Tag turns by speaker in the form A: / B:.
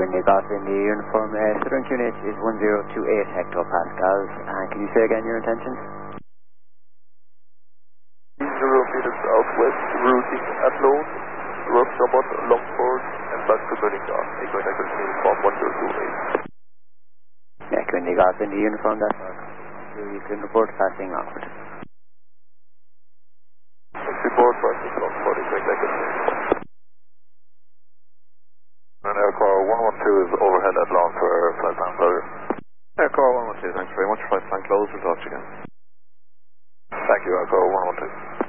A: Quinny Goss in the uniform. Southern QNH is 1028 hectopascals. And can you say again your intentions?
B: 0 meters southwest, routing at load, rough robot, Longford, and back to Bellingham. Echo Echo uniform 1028.
A: Yeah, Quinny Goss in the uniform, that's all. So you can report passing onward.
B: Report passing Longford, Echo Echo uniform. And Aircar 112 is overhead at launch for flight plan closure.
C: Aircar 112, thanks very much. Flight plan closed, we'll talk to you again.
B: Thank you, Aircar 112.